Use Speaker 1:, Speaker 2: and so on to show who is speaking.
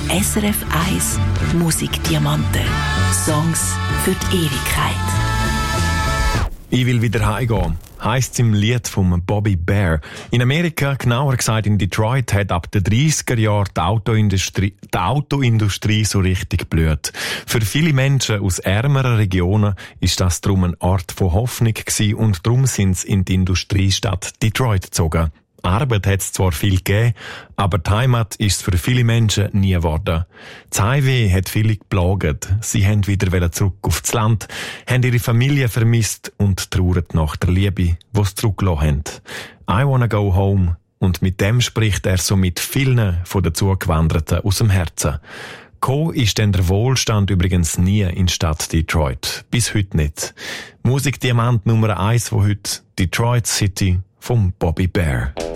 Speaker 1: SRF 1 Musikdiamanten. Songs für die Ewigkeit.
Speaker 2: Ich will wieder heimgehen, heisst es im Lied von Bobby Bare. In Amerika, genauer gesagt in Detroit, hat ab den 30er Jahren die Autoindustrie so richtig geblüht. Für viele Menschen aus ärmeren Regionen ist das darum eine Art von Hoffnung gewesen und darum sind sie in die Industriestadt Detroit gezogen. Arbeit hat es zwar viel gegeben, aber die Heimat ist für viele Menschen nie geworden. Das Heimweh hat viele geplagt. Sie wollten wieder zurück aufs Land, haben ihre Familie vermisst und trauern nach der Liebe, die sie zurückgelassen haben. I wanna go home. Und mit dem spricht er so mit vielen von den Zugewanderten aus dem Herzen. Gekommen ist denn der Wohlstand übrigens nie in die Stadt Detroit. Bis heute nicht. Musikdiamant Nummer 1 von heute, Detroit City von Bobby Bare.